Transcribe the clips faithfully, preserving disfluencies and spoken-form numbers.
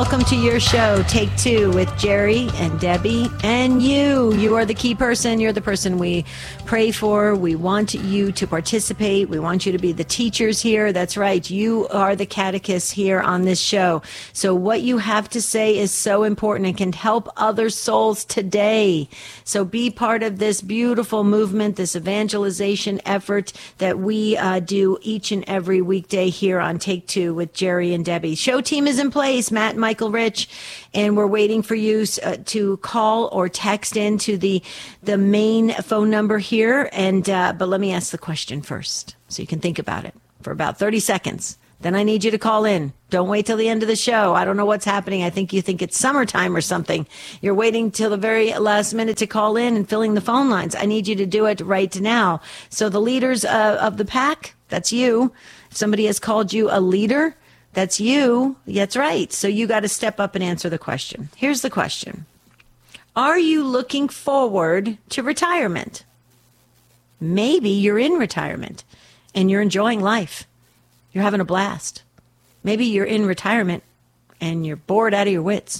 welcome to your show, Take Two, with Jerry and Debbie and you. You are the key person. You're the person we pray for. We want you to participate. We want you to be the teachers here. That's right. You are the catechists here on this show. So what you have to say is so important and can help other souls today. So be part of this beautiful movement, this evangelization effort that we uh, do each and every weekday here on Take Two with Jerry and Debbie. Show team is in place. Matt and Michael Rich, and we're waiting for you uh, to call or text into the the main phone number here. And uh, but let me ask the question first, so you can think about it for about thirty seconds. Then I need you to call in. Don't wait till the end of the show. I don't know what's happening. I think you think it's summertime or something. You're waiting till the very last minute to call in and filling the phone lines. I need you to do it right now. So the leaders uh, of the pack, that's you. If somebody has called you a leader, that's you. That's right. So you got to step up and answer the question. Here's the question. Are you looking forward to retirement? Maybe you're in retirement and you're enjoying life. You're having a blast. Maybe you're in retirement and you're bored out of your wits.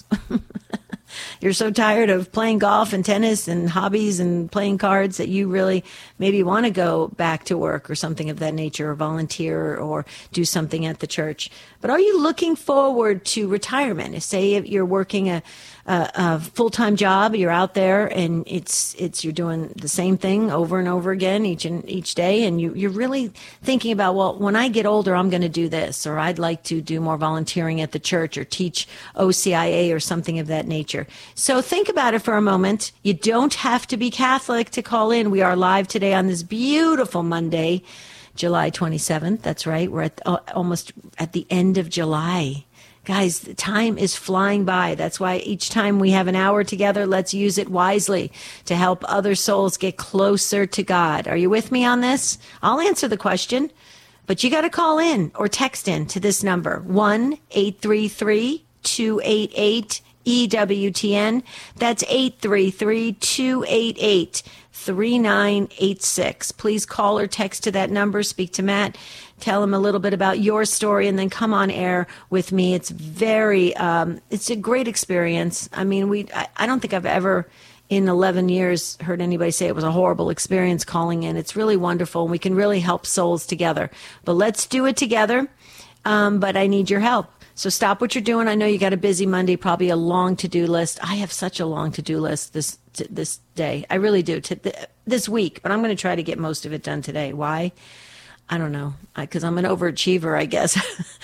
You're so tired of playing golf and tennis and hobbies and playing cards that you really maybe want to go back to work or something of that nature, or volunteer or do something at the church. But are you looking forward to retirement? Say if you're working a, a, a full-time job, you're out there and it's it's you're doing the same thing over and over again each and each day, and you, you're really thinking about, well, when I get older, I'm going to do this, or I'd like to do more volunteering at the church or teach O C I A or something of that nature. So think about it for a moment. You don't have to be Catholic to call in. We are live today on this beautiful Monday, July twenty-seventh. That's right. We're at uh, almost at the end of July. Guys, the time is flying by. That's why each time we have an hour together, let's use it wisely to help other souls get closer to God. Are you with me on this? I'll answer the question, but you got to call in or text in to this number, one eight three three, two eight eight, E W T N. That's eight three three, two eight eight, three nine eight six. Please call or text to that number. Speak to Matt. Tell him a little bit about your story and then come on air with me. It's very, um, it's a great experience. I mean, we, I, I don't think I've ever in eleven years heard anybody say it was a horrible experience calling in. It's really wonderful. We can really help souls together. But let's do it together. Um, but I need your help. So stop what you're doing. I know you got a busy Monday, probably a long to-do list. I have such a long to-do list this t- this day. I really do, t- th- this week. But I'm going to try to get most of it done today. Why? I don't know. Because I'm an overachiever, I guess.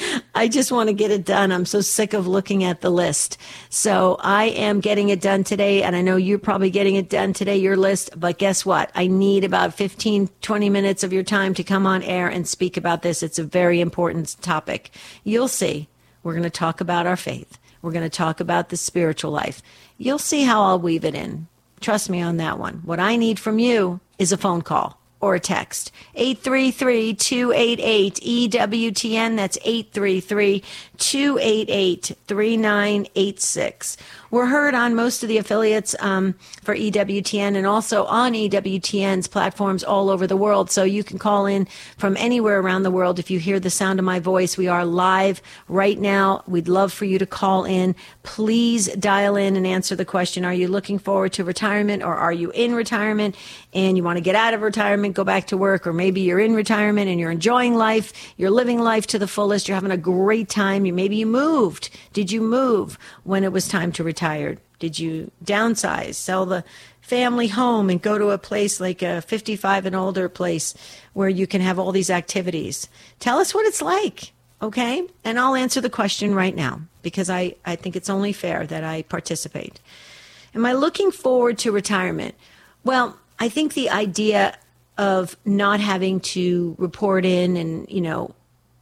I just want to get it done. I'm so sick of looking at the list. So I am getting it done today. And I know you're probably getting it done today, your list. But guess what? I need about fifteen, twenty minutes of your time to come on air and speak about this. It's a very important topic. You'll see. We're going to talk about our faith. We're going to talk about the spiritual life. You'll see how I'll weave it in. Trust me on that one. What I need from you is a phone call or a text. eight three three, two eight eight, E W T N. That's eight three three, two eight eight, three nine eight six. We're heard on most of the affiliates um, for E W T N and also on E W T N's platforms all over the world. So you can call in from anywhere around the world if you hear the sound of my voice. We are live right now. We'd love for you to call in. Please dial in and answer the question. Are you looking forward to retirement, or are you in retirement and you want to get out of retirement, go back to work? Or maybe you're in retirement and you're enjoying life. You're living life to the fullest. You're having a great time. You, maybe you moved. Did you move when it was time to retire? Did you downsize, sell the family home and go to a place like a fifty-five and older place where you can have all these activities? Tell us what it's like, okay? And I'll answer the question right now because I, I think it's only fair that I participate. Am I looking forward to retirement? Well, I think the idea of not having to report in and, you know,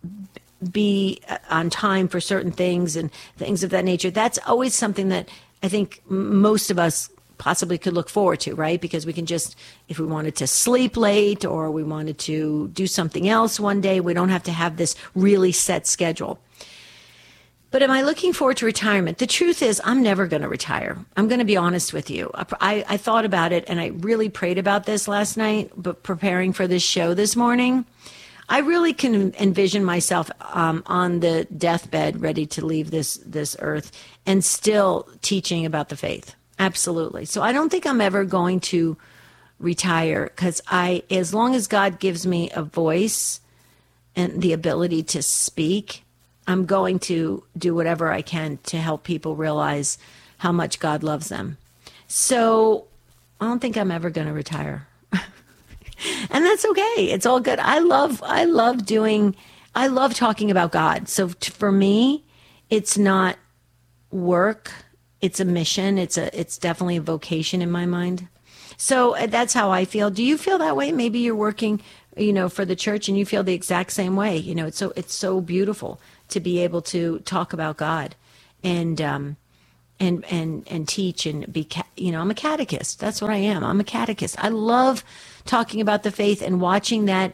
be on time for certain things and things of that nature, that's always something that I think most of us possibly could look forward to, right? Because we can just, if we wanted to sleep late or we wanted to do something else one day, we don't have to have this really set schedule. But am I looking forward to retirement? The truth is, I'm never going to retire. I'm going to be honest with you. I, I thought about it and I really prayed about this last night, but preparing for this show this morning, I really can envision myself um, on the deathbed, ready to leave this this earth, and still teaching about the faith. Absolutely. So I don't think I'm ever going to retire, because I, as long as God gives me a voice and the ability to speak, I'm going to do whatever I can to help people realize how much God loves them. So I don't think I'm ever going to retire. And that's okay. It's all good. I love, I love doing, I love talking about God. So t- for me, it's not work. It's a mission. It's a, it's definitely a vocation in my mind. So uh, that's how I feel. Do you feel that way? Maybe you're working, you know, for the church and you feel the exact same way. You know, it's so, it's so beautiful to be able to talk about God and, um, and, and, and teach and be, you know, I'm a catechist. That's what I am. I'm a catechist. I love talking about the faith and watching that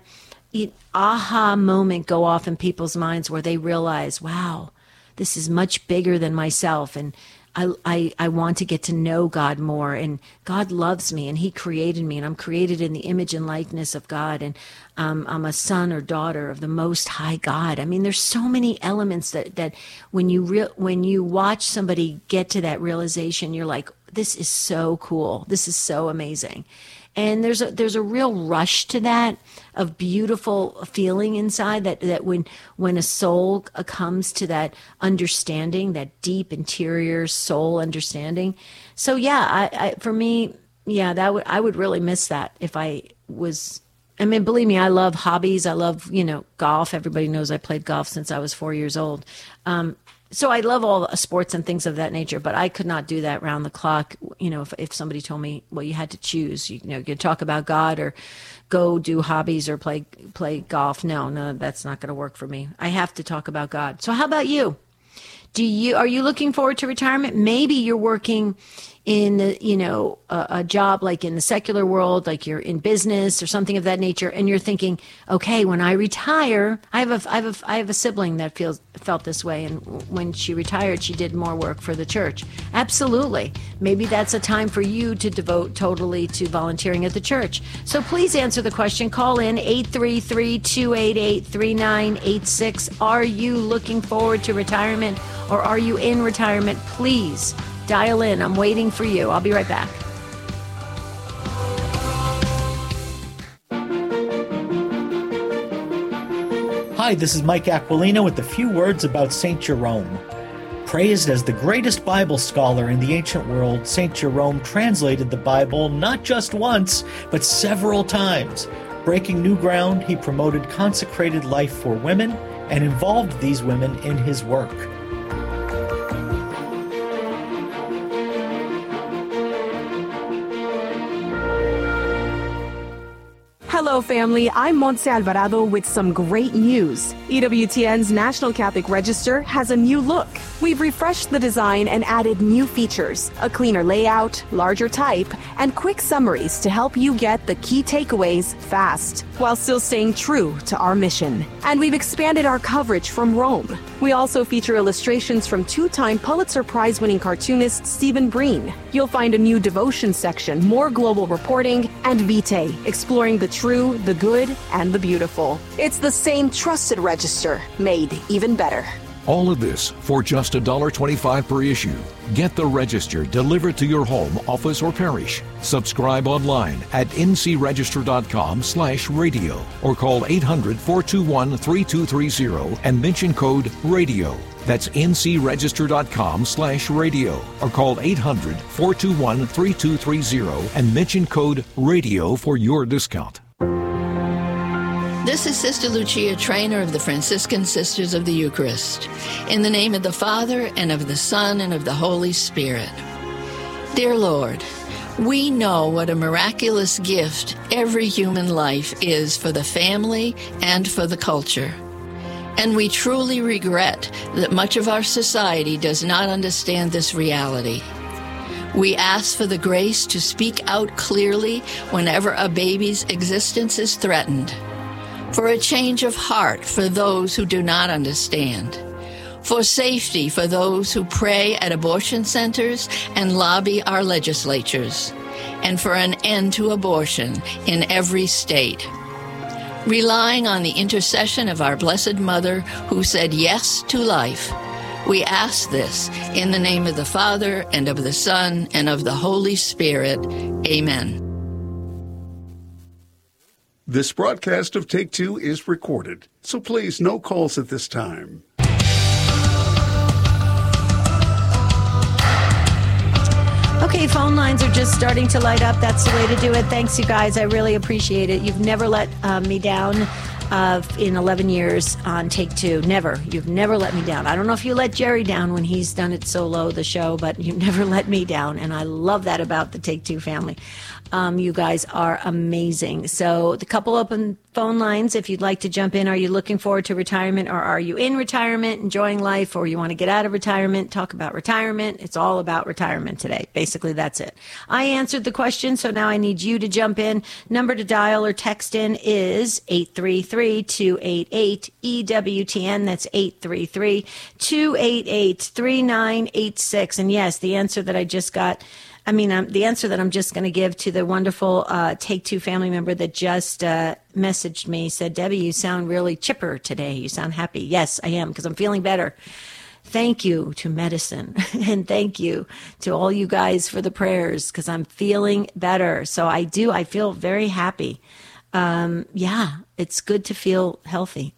aha moment go off in people's minds where they realize, wow, this is much bigger than myself. And I, I, I want to get to know God more, and God loves me, and he created me, and I'm created in the image and likeness of God. And um, I'm a son or daughter of the Most High God. I mean, there's so many elements that, that when you re- when you watch somebody get to that realization, you're like, this is so cool. This is so amazing. And there's a there's a real rush to that, of beautiful feeling inside, that, that when when a soul comes to that understanding, that deep interior soul understanding. So yeah, I, I for me, yeah, that would I would really miss that if I was. I mean, believe me, I love hobbies. I love, you know, golf. Everybody knows I played golf since I was four years old. Um, So I love all the sports and things of that nature, but I could not do that round the clock. You know, if, if somebody told me, well, you had to choose, you, you know, you could talk about God or go do hobbies or play play golf. No, no, that's not going to work for me. I have to talk about God. So how about you? Do you are you looking forward to retirement? Maybe you're working in the, you know, a, a job like in the secular world, like you're in business or something of that nature, and you're thinking, okay, when I retire, I have a I have a I have a sibling that feels felt this way, and when she retired, she did more work for the church. Absolutely, maybe that's a time for you to devote totally to volunteering at the church. So please answer the question. Call in eight three three, two eight eight, three nine eight six. Are you looking forward to retirement, or are you in retirement? Please dial in. I'm waiting for you. I'll be right back. Hi, this is Mike Aquilino with a few words about Saint Jerome. Praised as the greatest Bible scholar in the ancient world, Saint Jerome translated the Bible not just once, but several times. Breaking new ground, he promoted consecrated life for women and involved these women in his work. Hello, family. I'm Montse Alvarado with some great news. E W T N's National Catholic Register has a new look. We've refreshed the design and added new features, a cleaner layout, larger type, and quick summaries to help you get the key takeaways fast, while still staying true to our mission. And we've expanded our coverage from Rome. We also feature illustrations from two-time Pulitzer Prize-winning cartoonist Stephen Breen. You'll find a new devotion section, more global reporting, and Vitae, exploring the true, the good, and the beautiful. It's the same trusted register, made even better. All of this for just one dollar twenty-five per issue. Get the Register delivered to your home, office, or parish. Subscribe online at ncregister.com slash radio or call eight hundred, four two one, three two three zero and mention code RADIO. That's ncregister.com slash radio or call eight hundred, four two one, three two three zero and mention code RADIO for your discount. This is Sister Lucia, trainer of the Franciscan Sisters of the Eucharist. In the name of the Father, and of the Son, and of the Holy Spirit. Dear Lord, we know what a miraculous gift every human life is for the family and for the culture. And we truly regret that much of our society does not understand this reality. We ask for the grace to speak out clearly whenever a baby's existence is threatened, for a change of heart for those who do not understand, for safety for those who pray at abortion centers and lobby our legislatures, and for an end to abortion in every state. Relying on the intercession of our Blessed Mother, who said yes to life, we ask this in the name of the Father, and of the Son, and of the Holy Spirit. Amen. This broadcast of Take Two is recorded, so please no calls at this time. Okay, phone lines are just starting to light up. That's the way to do it. Thanks, you guys. I really appreciate it. You've never let uh, me down uh, in eleven years on Take Two. Never. You've never let me down. I don't know if you let Jerry down when he's done it solo, the show, but you've never let me down. And I love that about the Take Two family. Um, you guys are amazing. So the couple open phone lines, if you'd like to jump in. Are you looking forward to retirement, or are you in retirement, enjoying life, or you want to get out of retirement, talk about retirement? It's all about retirement today. Basically, that's it. I answered the question, so now I need you to jump in. Number to dial or text in is eight three three, two eight eight, E W T N. That's eight three three, two eight eight, three nine eight six. And yes, the answer that I just got, I mean, um, the answer that I'm just going to give to the wonderful uh, Take Two family member that just uh, messaged me, said, Debbie, you sound really chipper today. You sound happy. Yes, I am, because I'm feeling better. Thank you to medicine, and thank you to all you guys for the prayers, because I'm feeling better. So I do. I feel very happy. Um, yeah, it's good to feel healthy.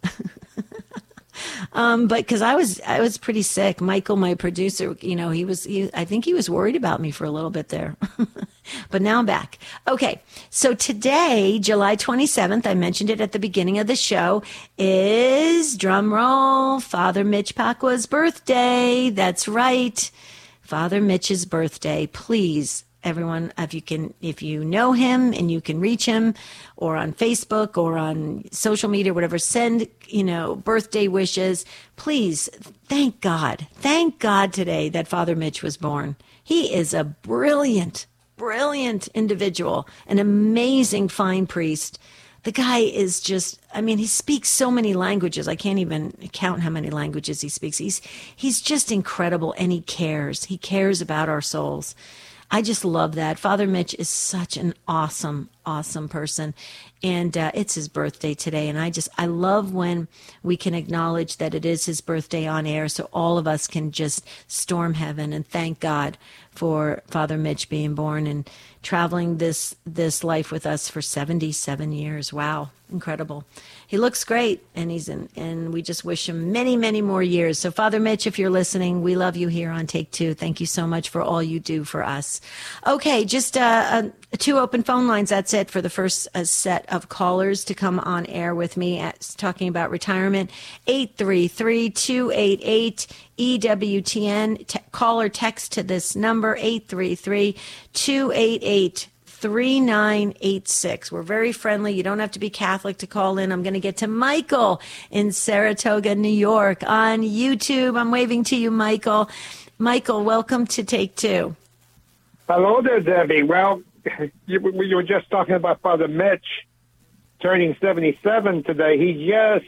Um, but because I was, I was pretty sick. Michael, my producer, you know, he was, he, I think he was worried about me for a little bit there, but now I'm back. Okay. So today, July twenty-seventh, I mentioned it at the beginning of the show, is, drum roll, Father Mitch Pacua's birthday. That's right. Father Mitch's birthday. Please, everyone, if you can, if you know him and you can reach him, or on Facebook or on social media, whatever, send, you know, birthday wishes. Please, thank God. Thank God today that Father Mitch was born. He is a brilliant, brilliant individual, an amazing fine priest. The guy is just, I mean, he speaks so many languages. I can't even count how many languages he speaks. He's, he's just incredible, and he cares. He cares about our souls. I just love that. Father Mitch is such an awesome, awesome person. And uh, it's his birthday today. And I just, I love when we can acknowledge that it is his birthday on air, so all of us can just storm heaven and thank God for Father Mitch being born and traveling this, this life with us for seventy-seven years. Wow. Incredible. He looks great, and he's in, and we just wish him many, many more years. So Father Mitch, if you're listening, we love you here on Take Two. Thank you so much for all you do for us. Okay, just uh, uh, two open phone lines. That's it for the first uh, set of callers to come on air with me at, talking about retirement. eight three three, two eight eight, E W T N. Te- call or text to this number, eight three three, two eight eight, three nine eight six. We're very friendly. You don't have to be Catholic to call in. I'm going to get to Michael in Saratoga, New York on YouTube. I'm waving to you, Michael. Michael, welcome to Take Two. Hello there, Debbie. Well, you, you were just talking about Father Mitch turning seventy-seven today. He just,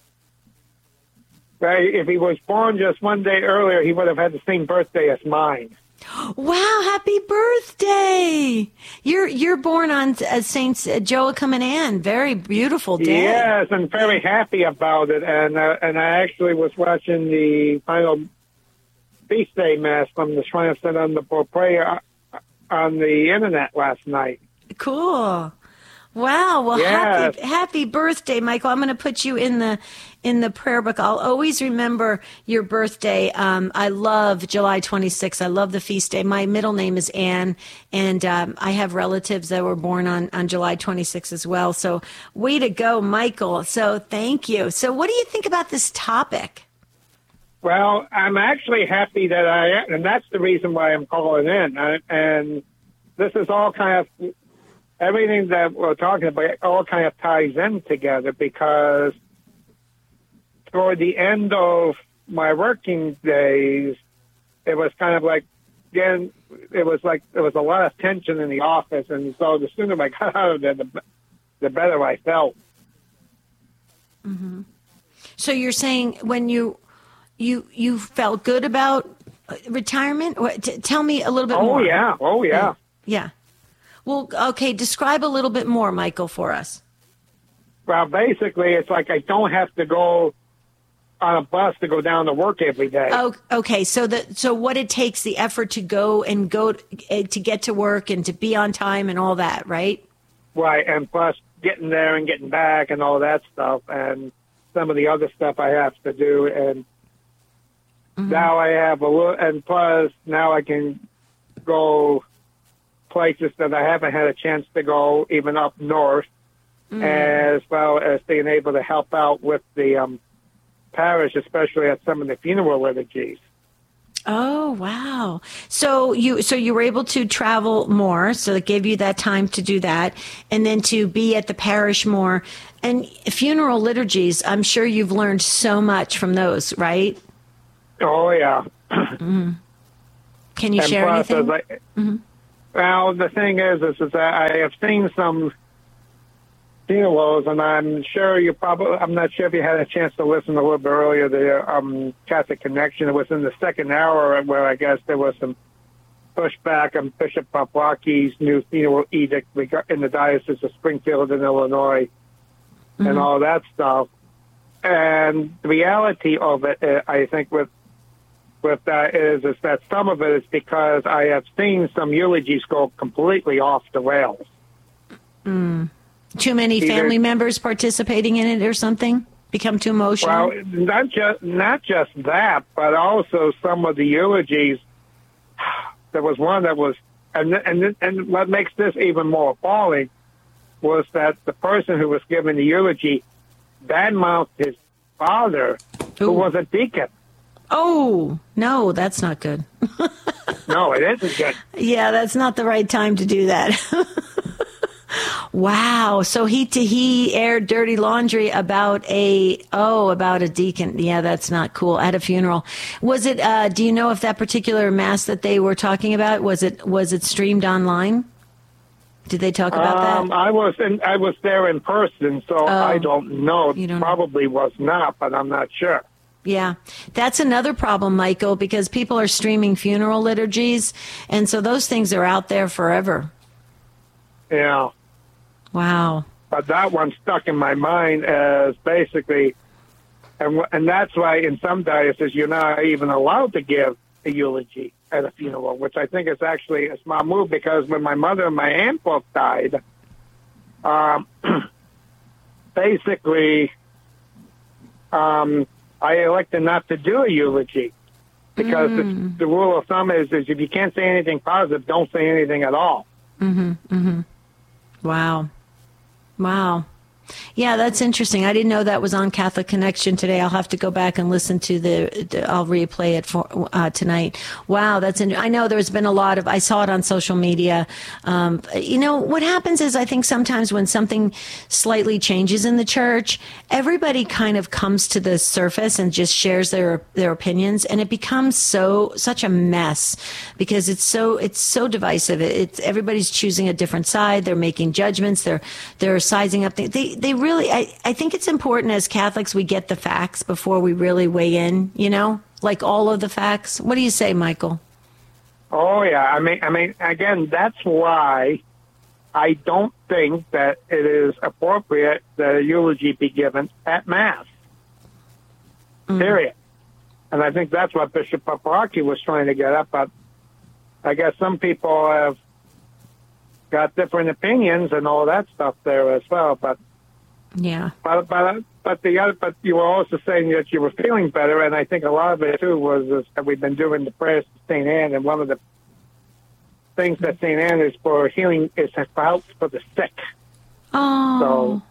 if he was born just one day earlier, he would have had the same birthday as mine. Wow, happy birthday. You're you're born on uh, Saint Joachim and Anne. Very beautiful day. Yes, I'm very happy about it. And uh, and I actually was watching the final feast day mass from the Shrine of Saint Anne for prayer on the internet last night. Cool. Wow. Well, yes. happy happy birthday, Michael. I'm going to put you in the in the prayer book. I'll always remember your birthday. Um, I love July twenty-sixth. I love the feast day. My middle name is Anne, and um, I have relatives that were born on, on July twenty-sixth as well. So way to go, Michael. So thank you. So what do you think about this topic? Well, I'm actually happy that I am, and that's the reason why I'm calling in. I, and this is all kind of, everything that we're talking about all kind of ties in together, because toward the end of my working days, it was kind of like, again, it was like there was a lot of tension in the office, and so the sooner I got out of there, the, the better I felt. Mm-hmm. So you're saying when you you you felt good about retirement? T- tell me a little bit oh, more. Oh yeah, oh yeah, yeah. Well, okay. Describe a little bit more, Michael, for us. Well, basically, it's like I don't have to go on a bus to go down to work every day. Oh, okay. So the so what it takes, the effort to go and go to, to get to work and to be on time and all that, right? Right, and plus getting there and getting back and all that stuff, and some of the other stuff I have to do, and mm-hmm. now I have a little, and plus now I can go places that I haven't had a chance to go, even up north, mm. as well as being able to help out with the um, parish, especially at some of the funeral liturgies. Oh, wow. So you so you were able to travel more, so it gave you that time to do that, and then to be at the parish more. And funeral liturgies, I'm sure you've learned so much from those, right? Oh, yeah. Mm-hmm. Can you and share plus, anything? I, mm-hmm. Well, the thing is, is, is that I have seen some funerals, and I'm sure you probably, I'm not sure if you had a chance to listen a little bit earlier, the um, Catholic Connection. It was in the second hour where I guess there was some pushback on Bishop Paprocki's new funeral edict in the Diocese of Springfield in Illinois, mm-hmm. and all that stuff. And the reality of it, I think, with with that is, is that some of it is because I have seen some eulogies go completely off the rails. Mm. Too many Either, family members participating in it or something? Become too emotional? Well, not just, not just that, but also some of the eulogies. There was one that was, and, and, and what makes this even more appalling was that the person who was giving the eulogy badmouthed his father, Ooh. who was a deacon. Oh, no, that's not good. No, it isn't good. Yeah, that's not the right time to do that. Wow. So he to he aired dirty laundry about a, oh, about a deacon. Yeah, that's not cool. At a funeral. Was it, uh, do you know if that particular mass that they were talking about, was it, was it streamed online? Did they talk about um, that? I was in, I was there in person, so oh, I don't know. You don't Probably know. was not, but I'm not sure. Yeah, that's another problem, Michael, because people are streaming funeral liturgies, and so those things are out there forever. Yeah. Wow. But that one stuck in my mind as basically, and and that's why in some dioceses you're not even allowed to give a eulogy at a funeral, which I think is actually a smart move, because when my mother and my aunt both died, um, basically, um, I elected not to do a eulogy, because mm. the, the rule of thumb is, is if you can't say anything positive, don't say anything at all. Mm-hmm, mm-hmm. Wow. Wow. Yeah, that's interesting. I didn't know that was on Catholic Connection today. I'll have to go back and listen to the, the I'll replay it for uh, tonight. Wow, that's, in, I know there's been a lot of, I saw it on social media. Um, you know, what happens is I think sometimes when something slightly changes in the church, everybody kind of comes to the surface and just shares their, their opinions, and it becomes so, such a mess because it's so, it's so divisive. It, it's, everybody's choosing a different side. They're making judgments. They're, they're sizing up. They, they They really, I, I think it's important as Catholics we get the facts before we really weigh in, you know, like all of the facts. What do you say, Michael? Oh, yeah. I mean, I mean, again, that's why I don't think that it is appropriate that a eulogy be given at Mass. Mm. Period. And I think that's what Bishop Paprocki was trying to get at, but I guess some people have got different opinions and all that stuff there as well, but Yeah. But but but the other but you were also saying that you were feeling better, and I think a lot of it too was is that we've been doing the prayers to Saint Anne, and one of the things that Saint Anne is for healing is for help for the sick. Oh. So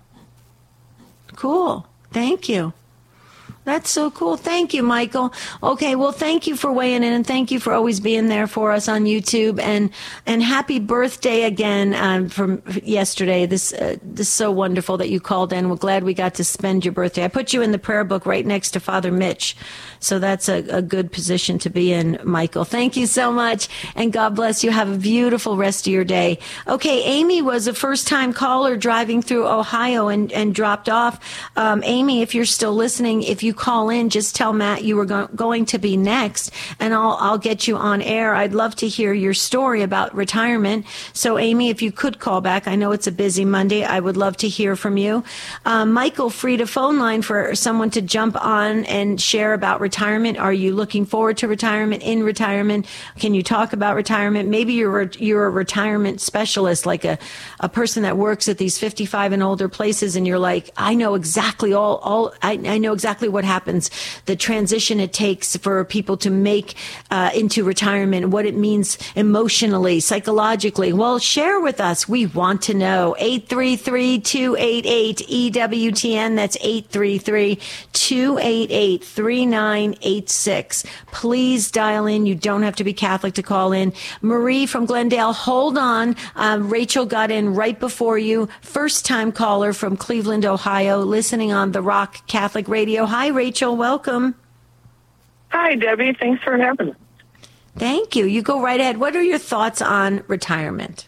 cool. Thank you. That's so cool. Thank you, Michael. Okay, well, thank you for weighing in, and thank you for always being there for us on YouTube. And and happy birthday again um, from yesterday. This uh, this is so wonderful that you called in. We're glad we got to spend your birthday. I put you in the prayer book right next to Father Mitch, so that's a, a good position to be in, Michael. Thank you so much, and God bless you. Have a beautiful rest of your day. Okay, Amy was a first-time caller driving through Ohio and, and dropped off. Um, Amy, if you're still listening, if you call in, just tell Matt you were go- going to be next, and I'll I'll get you on air. I'd love to hear your story about retirement. So, Amy, if you could call back, I know it's a busy Monday. I would love to hear from you. Uh, Michael, free to phone line for someone to jump on and share about retirement. Are you looking forward to retirement, in retirement? Can you talk about retirement? Maybe you're a, you're a retirement specialist, like a, a person that works at these fifty-five and older places, and you're like, I know exactly all, all I, I know exactly what happens, the transition it takes for people to make uh, into retirement, what it means emotionally, psychologically. Well, share with us. We want to know. eight three three, two eight eight, E W T N. That's eight three three, two eight eight, three nine eight six. Please dial in. You don't have to be Catholic to call in. Marie from Glendale, hold on. Uh, Rachel got in right before you. First time caller from Cleveland, Ohio, listening on the Rock Catholic Radio. Hi, Rachel. Welcome. Hi, Debbie. Thanks for having me. Thank you. You go right ahead. What are your thoughts on retirement?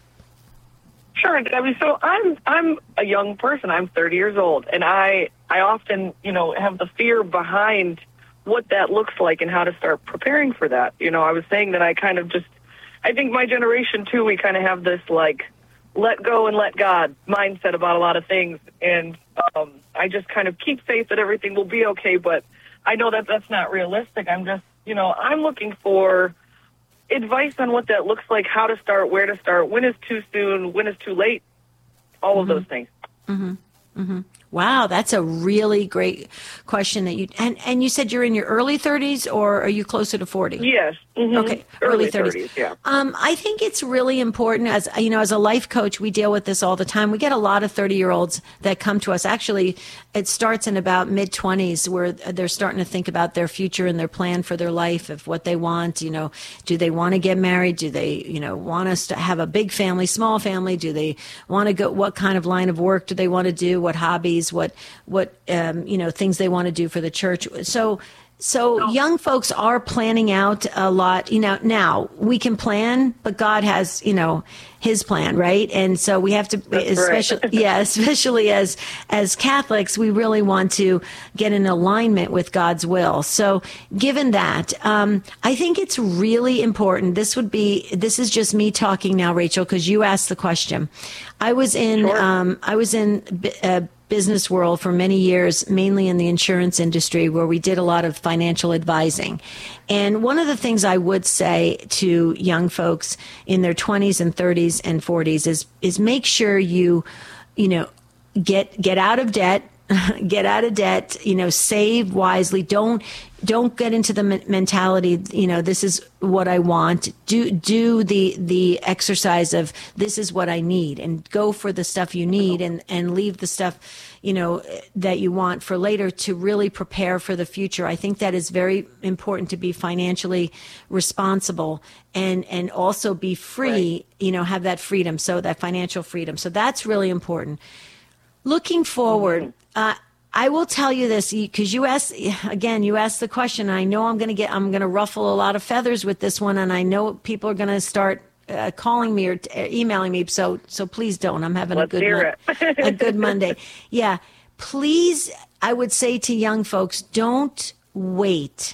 Sure, Debbie. So I'm I'm a young person. I'm thirty years old, and I I often, you know, have the fear behind what that looks like and how to start preparing for that. You know, I was saying that I kind of just, I think my generation too, we kind of have this like let go and let God mindset about a lot of things, and um, I just kind of keep faith that everything will be okay. But I know that that's not realistic. I'm just, you know, I'm looking for advice on what that looks like, how to start, where to start, when is too soon, when is too late, all Mm-hmm. of those things. Mm-hmm. Mm-hmm. Wow, that's a really great question. That you and and you said you're in your early thirties, or are you closer to forty? Yes. Mm-hmm. Okay, early, early thirties. thirties. Yeah. Um, I think it's really important. As you know, as a life coach, we deal with this all the time. We get a lot of thirty-year-olds that come to us. Actually, it starts in about mid twenties, where they're starting to think about their future and their plan for their life, of what they want. You know, do they want to get married? Do they, you know, want us to have a big family, small family? Do they want to go? What kind of line of work do they want to do? What hobbies? What what um, you know, things they want to do for the church? So. So young folks are planning out a lot, you know, now we can plan, but God has, you know, his plan, right? And so we have to, That's especially, right. yeah, especially as, as Catholics, we really want to get in alignment with God's will. So given that, um, I think it's really important. This would be, this is just me talking now, Rachel, because you asked the question. I was in, Sure. um, I was in, uh, business world for many years, mainly in the insurance industry, where we did a lot of financial advising. And one of the things I would say to young folks in their twenties and thirties and forties is is make sure you, you know, get get out of debt, get out of debt, you know, save wisely. Don't don't get into the mentality, you know, this is what I want. Do do the the exercise of this is what I need, and go for the stuff you need, and and leave the stuff, you know, that you want for later, to really prepare for the future. I think that is very important, to be financially responsible and and also be free, Right. you know, have that freedom, so that financial freedom. So that's really important. Looking forward, uh, I will tell you this, because you asked, again, you asked the question. I know I'm going to get, I'm going to ruffle a lot of feathers with this one, and I know people are going to start uh, calling me or t- emailing me. So, so please don't. I'm having Let's a good, hear mon- it. a good Monday. Yeah, please. I would say to young folks, don't wait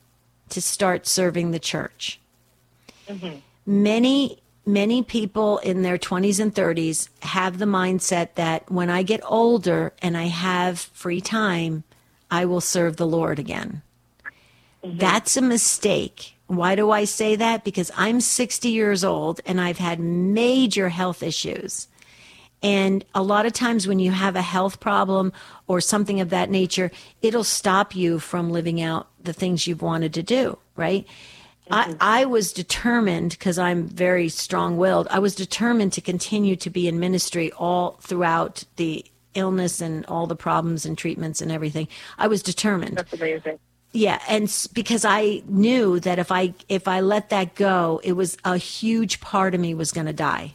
to start serving the church. Mm-hmm. Many. Many people in their twenties and thirties have the mindset that when I get older and I have free time, I will serve the Lord again. Mm-hmm. That's a mistake. Why do I say that? Because I'm sixty years old and I've had major health issues. And a lot of times when you have a health problem or something of that nature, it'll stop you from living out the things you've wanted to do, right? I, I was determined, because I'm very strong-willed, I was determined to continue to be in ministry all throughout the illness and all the problems and treatments and everything. I was determined. That's amazing. Yeah, and s- because I knew that if I if I let that go, it was a huge part of me was going to die.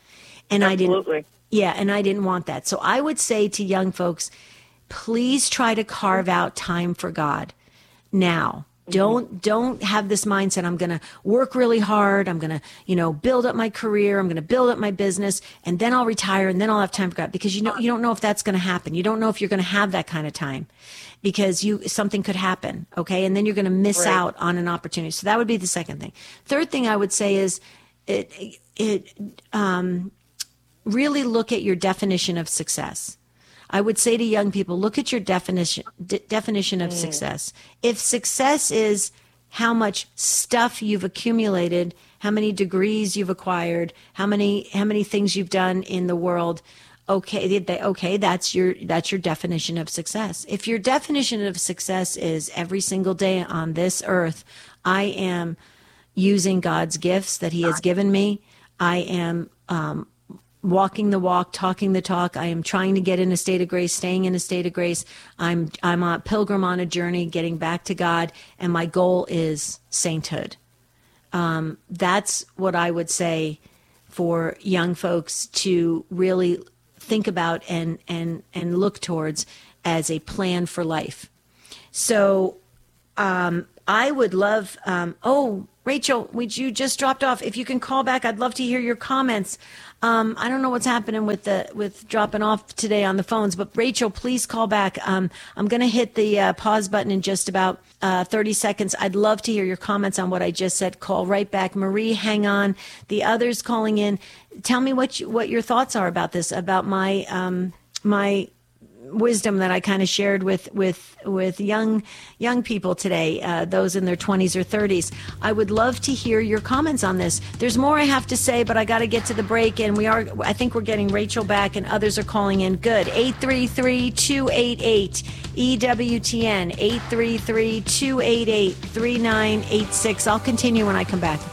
And Absolutely. I didn't Yeah, and I didn't want that. So I would say to young folks, please try to carve out time for God now. Don't don't have this mindset, I'm going to work really hard, I'm going to, you know, build up my career, I'm going to build up my business, and then I'll retire, and then I'll have time for God. Because you know you don't know if that's going to happen. You don't know if you're going to have that kind of time, because you something could happen, okay? And then you're going to miss Right. out on an opportunity. So that would be the second thing. Third thing I would say is it it um, really look at your definition of success. I would say to young people, look at your definition de- definition of success. If success is how much stuff you've accumulated, how many degrees you've acquired, how many how many things you've done in the world, okay, they, okay, that's your that's your definition of success. If your definition of success is every single day on this earth, I am using God's gifts that He has given me, I am um, walking the walk, talking the talk. I am trying to get in a state of grace, staying in a state of grace. I'm I'm a pilgrim on a journey, getting back to God, and my goal is sainthood. Um, that's what I would say for young folks to really think about and and and look towards as a plan for life. So um, I would love. Um, oh, Rachel, would you just dropped off? If you can call back, I'd love to hear your comments. Um, I don't know what's happening with the with dropping off today on the phones, but Rachel, please call back. Um, I'm going to hit the uh, pause button in just about uh, thirty seconds. I'd love to hear your comments on what I just said. Call right back. Marie, hang on. The others calling in, tell me what you, what your thoughts are about this, about my um, my wisdom that I kind of shared with with with young young people today, uh, those in their twenties or thirties. I would love to hear your comments on this. There's more I have to say, but I got to get to the break, and we are. I think we're getting Rachel back, and others are calling in. Good. eight three three, two eight eight, E W T N, eight three three, two eight eight, three nine eight six. I'll continue when I come back.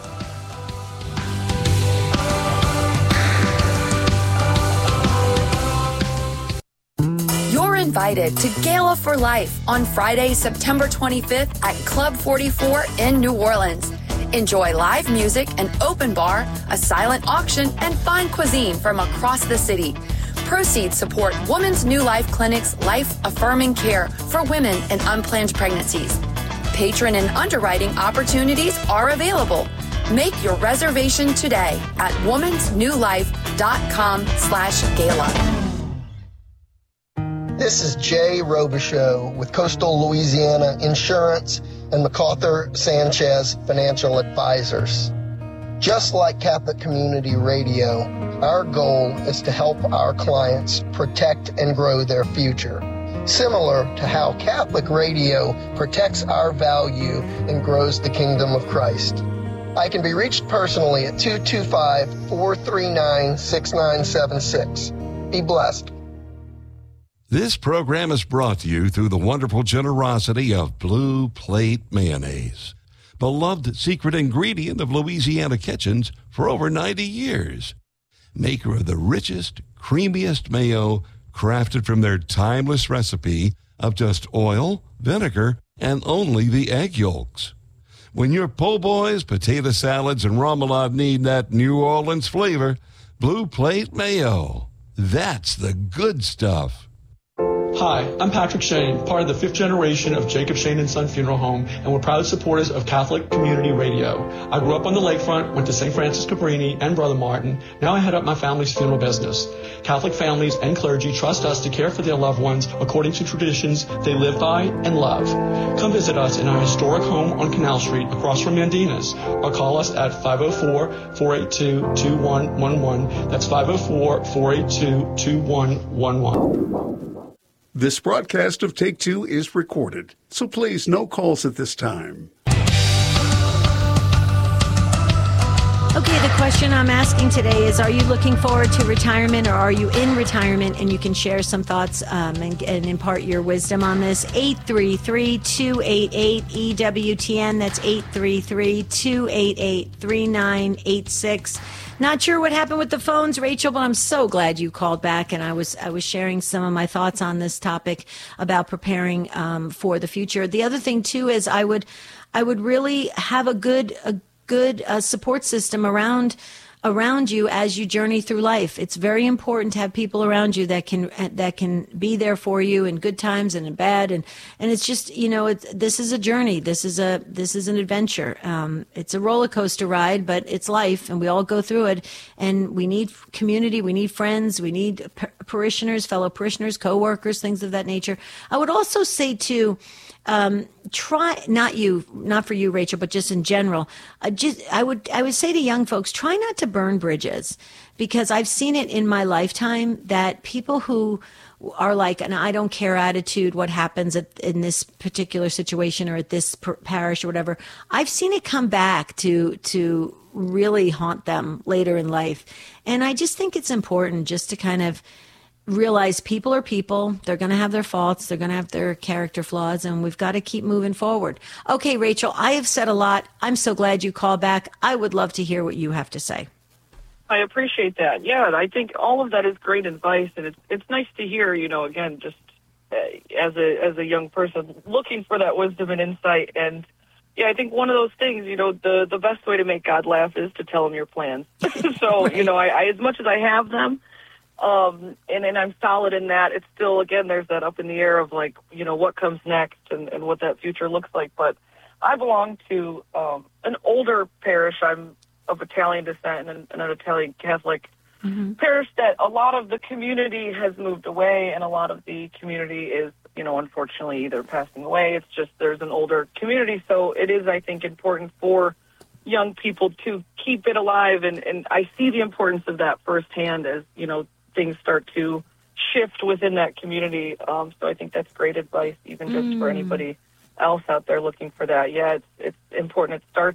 Invited to Gala for Life on Friday, September twenty-fifth at Club forty-four in New Orleans. Enjoy live music, an open bar, a silent auction, and fine cuisine from across the city. Proceeds support Women's New Life Clinic's life-affirming care for women in unplanned pregnancies. Patron and underwriting opportunities are available. Make your reservation today at womensnewlife.com slash gala. This is Jay Robichaux with Coastal Louisiana Insurance and MacArthur Sanchez Financial Advisors. Just like Catholic Community Radio, our goal is to help our clients protect and grow their future, similar to how Catholic Radio protects our value and grows the kingdom of Christ. I can be reached personally at two two five, four three nine, six nine seven six. Be blessed. This program is brought to you through the wonderful generosity of Blue Plate Mayonnaise, beloved secret ingredient of Louisiana kitchens for over ninety years. Maker of the richest, creamiest mayo crafted from their timeless recipe of just oil, vinegar, and only the egg yolks. When your po' boys, potato salads, and remoulade need that New Orleans flavor, Blue Plate Mayo. That's the good stuff. Hi, I'm Patrick Shane, part of the fifth generation of Jacob Shane and Son Funeral Home, and we're proud supporters of Catholic Community Radio. I grew up on the lakefront, went to Saint Francis Cabrini and Brother Martin. Now I head up my family's funeral business. Catholic families and clergy trust us to care for their loved ones according to traditions they live by and love. Come visit us in our historic home on Canal Street across from Mandina's, or call us at five oh four, four eight two, two one one one. That's five oh four, four eight two, two one one one. This broadcast of Take Two is recorded, so please no calls at this time. Okay, the question I'm asking today is, are you looking forward to retirement, or are you in retirement? And you can share some thoughts um, and, and impart your wisdom on this. eight three three, two eight eight, E W T N. That's eight three three, two eight eight, three nine eight six. Not sure what happened with the phones, Rachel, but I'm so glad you called back, and I was I was sharing some of my thoughts on this topic about preparing um, for the future. The other thing too is I would I would really have a good a good uh, support system around around you as you journey through life. It's very important to have people around you that can that can be there for you in good times and in bad. And and it's just, you know, it's, this is a journey. This is a this is an adventure. Um, it's a roller coaster ride, but it's life, and we all go through it. And we need community. We need friends. We need parishioners, fellow parishioners, co-workers, things of that nature. I would also say too, um, try not you, not for you, Rachel, but just in general. Uh, just I would I would say to young folks, try not to burn bridges, because I've seen it in my lifetime that people who are like an I don't care attitude, what happens at, in this particular situation or at this per- parish or whatever, I've seen it come back to to really haunt them later in life. And I just think it's important just to kind of realize people are people. They're going to have their faults. They're going to have their character flaws, and we've got to keep moving forward. Okay, Rachel, I have said a lot. I'm so glad you called back. I would love to hear what you have to say. I appreciate that. Yeah, I think all of that is great advice, and it's it's nice to hear, you know, again, just uh, as a as a young person looking for that wisdom and insight. And yeah, I think one of those things, you know, the the best way to make God laugh is to tell him your plans. So, right. you know, I, I as much as I have them, um, and, and I'm solid in that, it's still, again, there's that up in the air of like, you know, what comes next and, and what that future looks like. But I belong to um, an older parish. I'm of Italian descent and an Italian Catholic mm-hmm. parish that a lot of the community has moved away, and a lot of the community is, you know, unfortunately either passing away. It's just there's an older community, so it is, I think, important for young people to keep it alive, and, and I see the importance of that firsthand as, you know, things start to shift within that community. Um, so I think that's great advice, even just mm. for anybody else out there looking for that. Yeah, it's it's important. It starts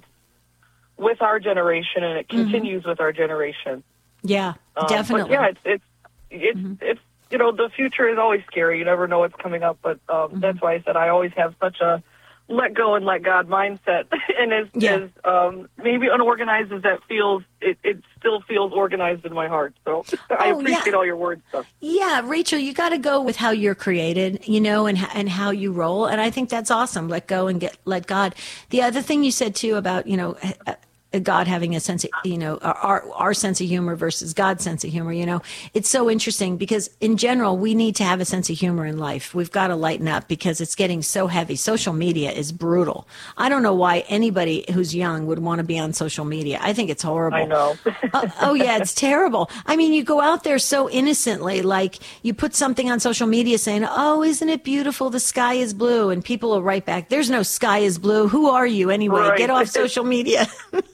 with our generation, and it continues mm-hmm. with our generation. Yeah, um, definitely. But yeah, it's it's it's, mm-hmm. it's you know, the future is always scary. You never know what's coming up, but um, mm-hmm. that's why I said I always have such a let go and let God mindset. And as, yeah. as um, maybe unorganized as that feels, it, it still feels organized in my heart. So I oh, appreciate yeah. all your words. Stuff. Yeah, Rachel, you got to go with how you're created, you know, and and how you roll. And I think that's awesome. Let go and get let God. The other thing you said too about, you know, God having a sense of, you know, our our sense of humor versus God's sense of humor, you know, it's so interesting because in general, we need to have a sense of humor in life. We've got to lighten up because it's getting so heavy. Social media is brutal. I don't know why anybody who's young would want to be on social media. I think it's horrible. I know. oh, oh, yeah, it's terrible. I mean, you go out there so innocently, like you put something on social media saying, oh, isn't it beautiful? The sky is blue. And people will write back, there's no sky is blue. Who are you anyway? Right. Get off social media.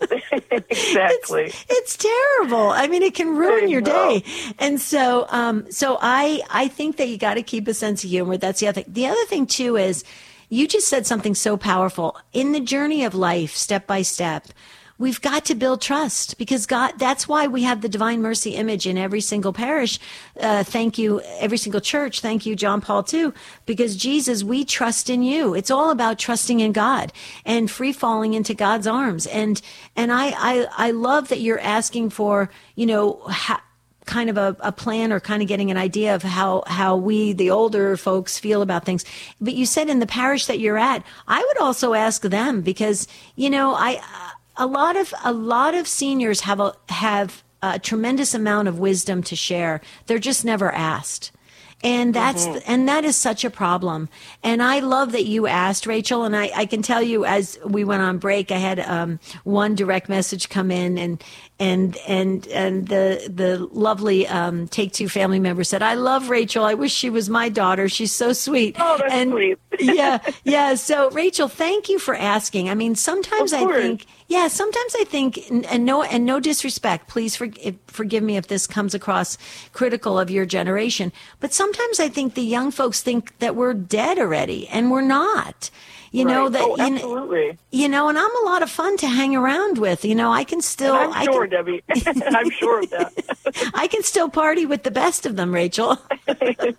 Exactly. It's, it's terrible. I mean, it can ruin your day. And so, um, so I, I think that you got to keep a sense of humor. That's the other thing. The other thing too is you just said something so powerful in the journey of life, step by step. We've got to build trust because God, that's why we have the Divine Mercy image in every single parish. Uh, thank you, every single church. Thank you, John Paul two, because Jesus, we trust in you. It's all about trusting in God and free falling into God's arms. And, and I, I, I love that you're asking for, you know, ha- kind of a, a plan or kind of getting an idea of how, how we, the older folks, feel about things. But you said in the parish that you're at, I would also ask them because, you know, I, A lot of a lot of seniors have a have a tremendous amount of wisdom to share. They're just never asked. And that's mm-hmm. and that is such a problem. And I love that you asked, Rachel. And I, I can tell you, as we went on break, I had um, one direct message come in, and and and and the the lovely um, Take Two family member said, "I love Rachel. I wish she was my daughter. She's so sweet." Oh, that's and, sweet. yeah, yeah. So, Rachel, thank you for asking. I mean, sometimes I think. Yeah, sometimes I think, and no, and no disrespect, please for, forgive me if this comes across critical of your generation, but sometimes I think the young folks think that we're dead already, and we're not. You right. know that. Oh, you, absolutely. You know, and I'm a lot of fun to hang around with. You know, I can still. And I'm I sure, can, Debbie. I'm sure of that. I can still party with the best of them, Rachel. I'm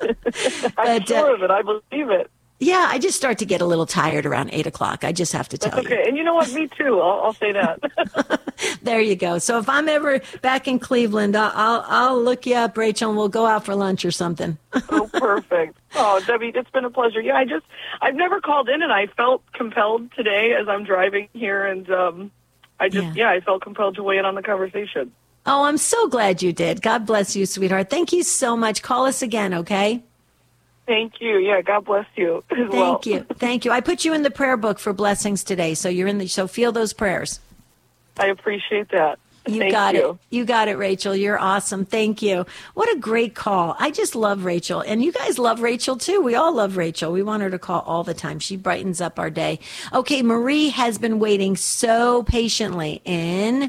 but, sure uh, of it. I believe it. Yeah, I just start to get a little tired around eight o'clock. I just have to tell That's okay. you. And you know what? Me too. I'll, I'll say that. There you go. So if I'm ever back in Cleveland, I'll, I'll I'll look you up, Rachel, and we'll go out for lunch or something. Oh, perfect. Oh, Debbie, it's been a pleasure. Yeah, I just I've never called in, and I felt compelled today as I'm driving here, and um, I just yeah. yeah, I felt compelled to weigh in on the conversation. Oh, I'm so glad you did. God bless you, sweetheart. Thank you so much. Call us again, okay? Thank you. Yeah, God bless you as Thank well. you. Thank you. I put you in the prayer book for blessings today, so you're in the so feel those prayers. I appreciate that. You Thank got you. it. You got it, Rachel. You're awesome. Thank you. What a great call. I just love Rachel. And you guys love Rachel too. We all love Rachel. We want her to call all the time. She brightens up our day. Okay, Marie has been waiting so patiently in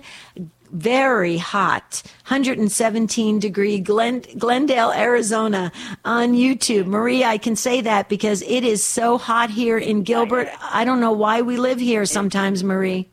very hot, one hundred seventeen degree Glen, Glendale, Arizona on YouTube. Marie, I can say that because it is so hot here in Gilbert. I don't know why we live here sometimes, Marie.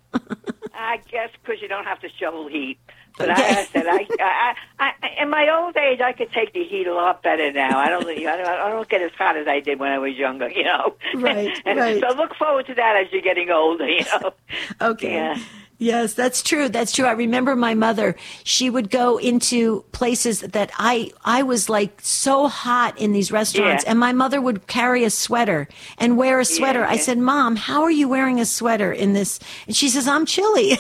I guess because you don't have to shovel heat. But Okay. I, I said, I, I, I, in my old age, I could take the heat a lot better now. I don't, I don't, I don't get as hot as I did when I was younger, you know. Right, and right. So look forward to that as you're getting older, you know. Okay. Yeah. Yes, that's true. That's true. I remember my mother, she would go into places that I, I was like so hot in these restaurants, Yeah. and my mother would carry a sweater and wear a sweater. Yeah, I yeah. said, Mom, how are you wearing a sweater in this? And she says, I'm chilly.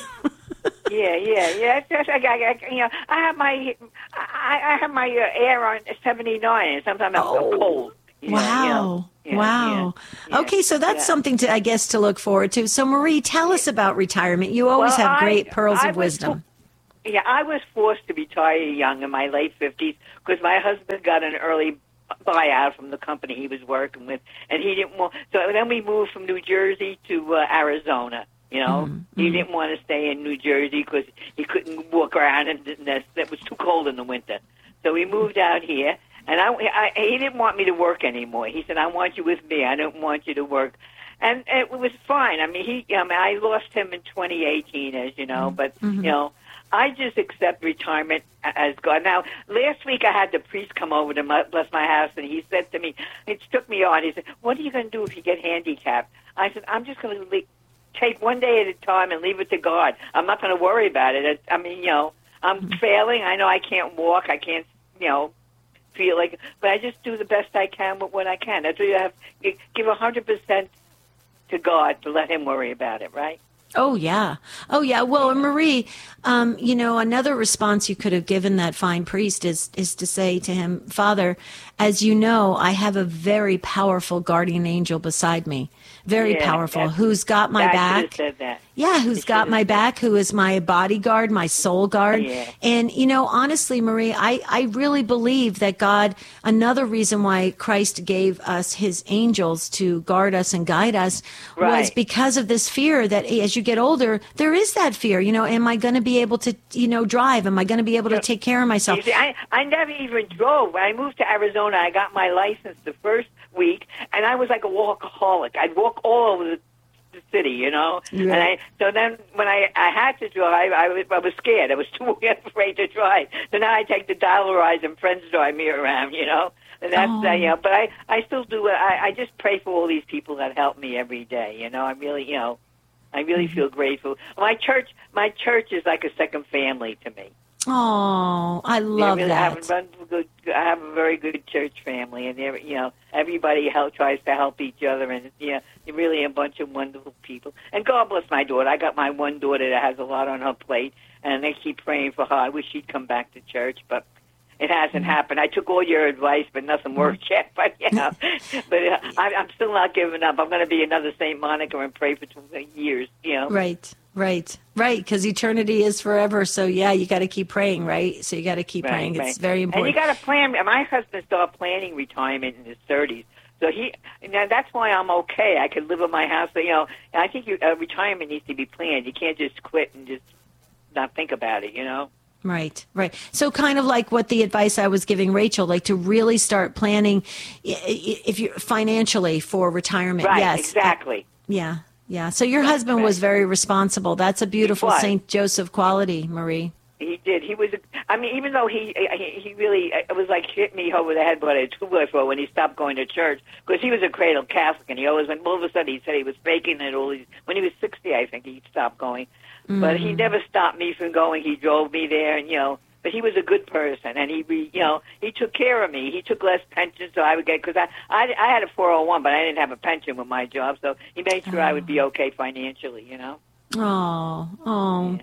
Yeah, yeah, yeah. It's just, I, I, I, you know, I have my, I, I have my uh, air on seventy-nine, and sometimes I'm Oh. cold. You know, Wow. you know. Yeah, wow. yeah, Okay, so that's yeah. something to, I guess, to look forward to. So, Marie, tell us about retirement. You always Well, have great I- pearls I of was wisdom. Yeah, I was forced to retire young in my late fifties because my husband got an early buyout from the company he was working with, and he didn't want. So then we moved from New Jersey to uh, Arizona. You know, Mm-hmm. he didn't want to stay in New Jersey because he couldn't walk around in the It was too cold in the winter. So we moved out here, and I, I he didn't want me to work anymore. He said, "I want you with me. I don't want you to work." And it was fine. I mean, he. I mean, I lost him in twenty eighteen, as you know, but Mm-hmm. you know. I just accept retirement as God. Now, last week I had the priest come over to my, bless my house, and he said to me, it took me on, he said, what are you going to do if you get handicapped? I said, I'm just going to take one day at a time and leave it to God. I'm not going to worry about it. it. I mean, you know, I'm Mm-hmm. failing. I know I can't walk. I can't, you know, feel like, but I just do the best I can with what I can. That's what you have. You give one hundred percent to God to let him worry about it, right? Oh, yeah. Oh, yeah. Well, and Marie, um, you know, another response you could have given that fine priest is, is to say to him, Father, as you know, I have a very powerful guardian angel beside me, very Yeah, powerful, that's- who's got my I should back. have said that. Yeah, who's got my back, who is my bodyguard, my soul guard. Yeah. And, you know, honestly, Marie, I, I really believe that God, another reason why Christ gave us his angels to guard us and guide us was Right. because of this fear that as you get older, there is that fear, you know, am I going to be able to, you know, drive? Am I going to be able to take care of myself? You see, I, I never even drove. When I moved to Arizona, I got my license the first week, and I was like a walkaholic. I'd walk all over the, the city, you know. Yeah. And I so then when I, I had to drive, I was, I was scared. I was too afraid to drive. So now I take the dial rides and friends drive me around, you know. And that's Oh. uh, you know. But I I still do. I I just pray for all these people that help me every day. You know, I really you know. I really feel grateful. My church, my church is like a second family to me. Oh, I I love really, I have that. a run good. I have a very good church family, and every, you know everybody help, tries to help each other, and you know, you're really a bunch of wonderful people. And God bless my daughter. I got my one daughter that has a lot on her plate, and they keep praying for her. I wish she'd come back to church, but it hasn't happened. I took all your advice, but nothing worked yet. But you know, but uh, I, I'm still not giving up. I'm going to be another Saint Monica and pray for two years. You know, Right, right, right. Because eternity is forever. So, yeah, you got to keep praying, right? So you got to keep Right, praying. right. It's very And important. you got to plan. My husband started planning retirement in his thirties, so he. Now that's why I'm okay. I could live in my house. You know, and I think you, uh, retirement needs to be planned. You can't just quit and just not think about it. You know. Right, right. So kind of like what the advice I was giving Rachel, like to really start planning i- i- if you financially for retirement. Right. Yes. Exactly. Yeah. Yeah. So your husband was very responsible. That's a beautiful was. Saint Joseph quality, Marie. He did. He was. I mean, even though he he, he really it was like hit me over the head with a two by four when he stopped going to church because he was a cradle Catholic and he always went. All of a sudden, he said he was faking it. All these when he was sixty, I think he stopped going. But he never stopped me from going. He drove me there, and you know. But he was a good person, and he, re- you know, he took care of me. He took less pension, so I would get because I, I, I had a four oh one, but I didn't have a pension with my job, so he made sure I would be okay financially. You know. Oh, oh.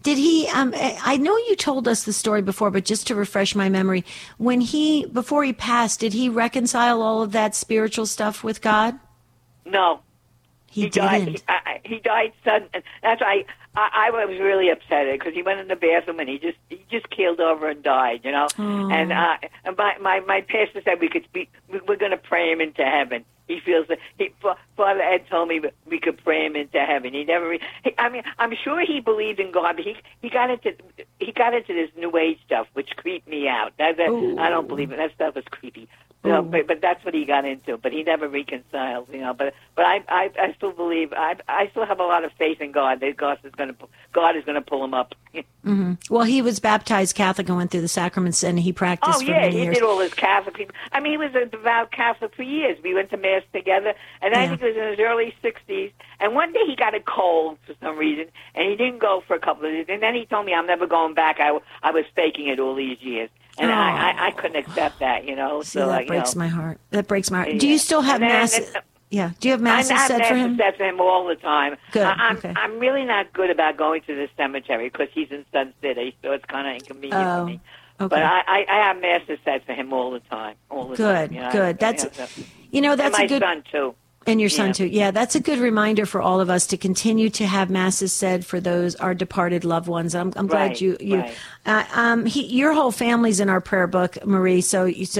Did he, um, I know you told us the story before, but just to refresh my memory, when he, before he passed, did he reconcile all of that spiritual stuff with God? No. He, he didn't. died. He, I, he died sudden. That's why I, I was really upset because he went in the bathroom and he just he just keeled over and died. You know. Oh. And uh, my my my pastor said we could be we're going to pray him into heaven. He feels that he, Father Ed told me we could pray him into heaven. He never. He, I mean, I'm sure he believed in God, but he he got into he got into this New Age stuff, which creeped me out. That, that, I don't believe it. That stuff is creepy. You know, but, but that's what he got into. But he never reconciled, you know. But but I I, I still believe I I still have a lot of faith in God that God is going to God is going to pull him up. Mm-hmm. Well, he was baptized Catholic and went through the sacraments, and he practiced oh, for yeah, many he years. did all his Catholic people. I mean, he was a devout Catholic for years. We went to Mass together, and I Yeah. think it was in his early sixties. And one day he got a cold for some reason, and he didn't go for a couple of days. And then he told me, I'm never going back. I, I was faking it all these years. And Oh. I, I, I couldn't accept that, you know. See, so, that like, you breaks know. my heart. That breaks my heart. Do Yeah. you still have And then- mass? and- Yeah. Do you have masses I have said for masses him? said for him all the time. Good, I, I'm, okay. I'm really not good about going to the cemetery because he's in Sun City, so it's kind of inconvenient Oh, for me. okay. But I, I, I have masses said for him all the time. All the Good, time. You know, good. I- That's- you know, so- You know, that's and a my good. son too. And your son Yeah. too. Yeah, that's a good reminder for all of us to continue to have masses said for those our departed loved ones. I'm, I'm glad Right, you you. right. Uh, um, he, your whole family's in our prayer book, Marie. So you so